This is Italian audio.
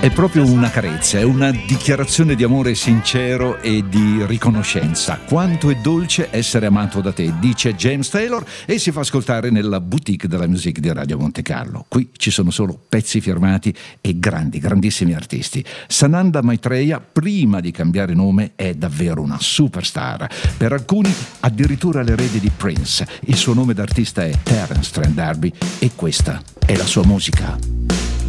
È proprio una carezza, è una dichiarazione di amore sincero e di riconoscenza. Quanto è dolce essere amato da te, dice James Taylor, e si fa ascoltare nella boutique della musique di Radio Monte Carlo. Qui ci sono solo pezzi firmati e grandissimi artisti. Sananda Maitreya, prima di cambiare nome, è davvero una superstar. Per alcuni addirittura l'erede di Prince. Il suo nome d'artista è Terence Trent D'Arby e questa è la sua musica.